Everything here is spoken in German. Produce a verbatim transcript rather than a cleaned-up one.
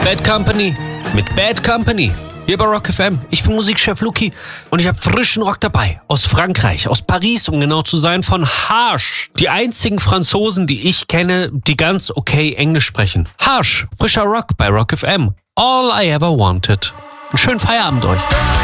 Bad Company mit Bad Company. Hier bei Rock F M. Ich bin Musikchef Luki und ich habe frischen Rock dabei. Aus Frankreich, aus Paris, um genau zu sein, von Harsh. Die einzigen Franzosen, die ich kenne, die ganz okay Englisch sprechen. Harsh, frischer Rock bei Rock F M. All I ever wanted. Einen schönen Feierabend euch.